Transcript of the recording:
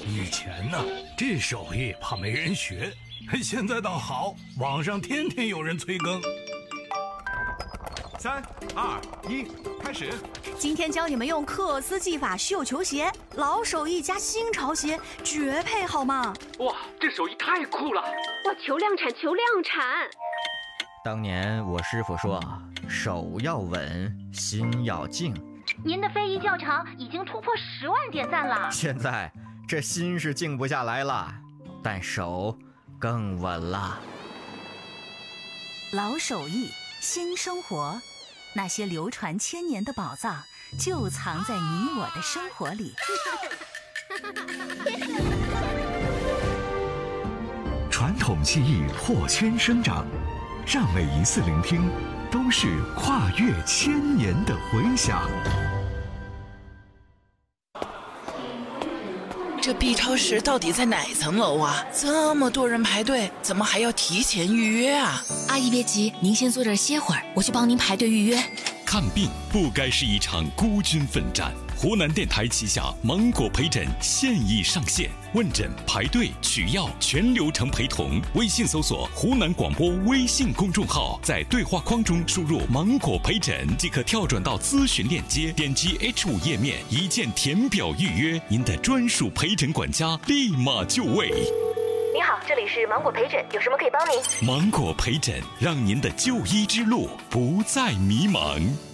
以前呢，这手艺怕没人学，现在倒好，网上天天有人催更。 3、2、1，开始！ 今天教你们用克斯技法绣球鞋，老手艺加新潮鞋，绝配好吗？ 哇，这手艺太酷了！ 哇，求量产，求量产！ 当年我师傅说，手要稳，心要静。 您的非遗教程已经突破10万点赞了。 现在这心是静不下来了，但手更稳了。 老手艺，新生活，那些流传千年的宝藏，就藏在你我的生活里。 传统技艺破圈生长，让每一次聆听都是跨越千年的回响。 这 B 超市到底在哪层楼啊？这么多人排队，怎么还要提前预约啊？ 阿姨别急，您先坐这儿歇会儿，我去帮您排队预约。 看病不该是一场孤军奋战。湖南电台旗下芒果陪诊现已上线，问诊、排队、取药全流程陪同。微信搜索湖南广播微信公众号，在对话框中输入芒果陪诊即可跳转到咨询链接，点击 H5 页面一键填表预约，您的专属陪诊管家立马就位。 您好，这里是芒果陪诊，有什么可以帮您？ 芒果陪诊，让您的就医之路不再迷茫。